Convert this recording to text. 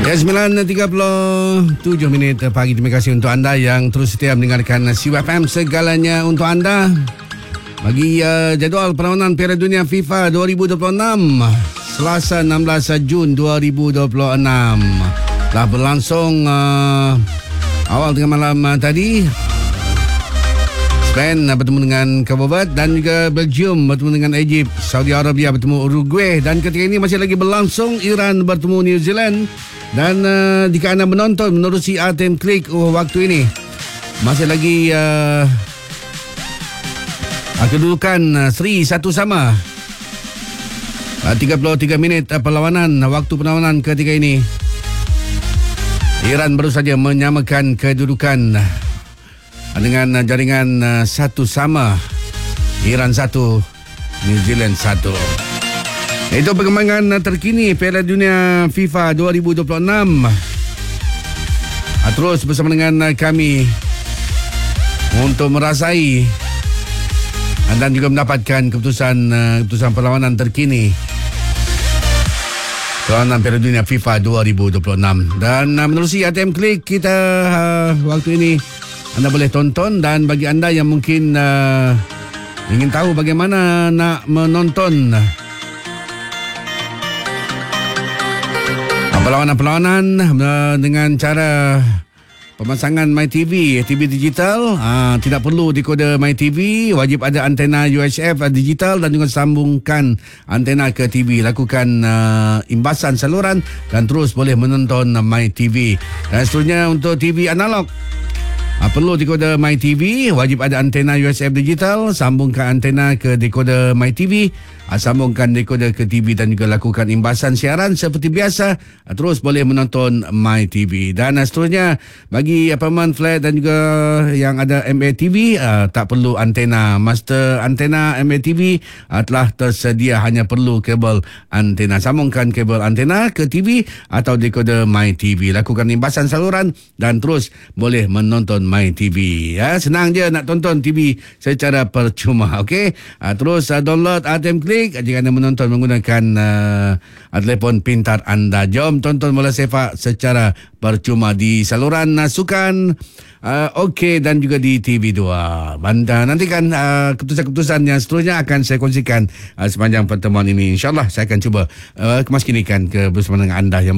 Ya, 9.37 minit pagi. Terima kasih untuk anda yang terus setia mendengarkan Siwa FM, segalanya untuk anda. Bagi jadual perlawanan Piala Dunia FIFA 2026 Selasa 16 Jun 2026 telah berlangsung awal tengah malam tadi. Spain bertemu dengan Cabo Verde dan juga Belgium bertemu dengan Egypt. Saudi Arabia bertemu Uruguay dan ketika ini masih lagi berlangsung Iran bertemu New Zealand. Dan jika anda menonton menerusi Atem Klik waktu ini masih lagi kedudukan seri satu sama. 33 minit perlawanan, waktu perlawanan ketika ini Iran baru saja menyamakan kedudukan dengan jaringan satu sama. Iran 1, New Zealand 1. Itu perkembangan terkini Piala Dunia FIFA 2026. Terus bersama dengan kami untuk merasai dan juga mendapatkan keputusan perlawanan terkini perlawanan Piala Dunia FIFA 2026. Dan menerusi ATM Klik kita waktu ini anda boleh tonton, dan bagi anda yang mungkin ingin tahu bagaimana nak menonton perlawanan-perlawanan dengan cara pemasangan MyTV, TV digital, tidak perlu dekoder MyTV, wajib ada antena UHF digital dan juga sambungkan antena ke TV, lakukan imbasan saluran dan terus boleh menonton MyTV. Dan seterusnya untuk TV analog, perlu dekoder MyTV, wajib ada antena UHF digital, sambungkan antena ke dekoder MyTV, sambungkan dekoder ke TV dan juga lakukan imbasan siaran seperti biasa, terus boleh menonton MyTV. Dan seterusnya bagi pemain flat dan juga yang ada MATV, tak perlu antena. Master antena MATV telah tersedia, hanya perlu kabel antena. Sambungkan kabel antena ke TV atau dekoder MyTV, lakukan imbasan saluran dan terus boleh menonton MyTV. Senang je nak tonton TV secara percuma. Okey, terus download ATM Klik jika anda menonton menggunakan telefon pintar anda. Jom tonton bola sepak secara percuma di saluran sukan OK dan juga di TV2. Nantikan keputusan-keputusan yang seterusnya akan saya kongsikan sepanjang pertemuan ini. InsyaAllah saya akan cuba kemaskinikan bersama dengan anda yang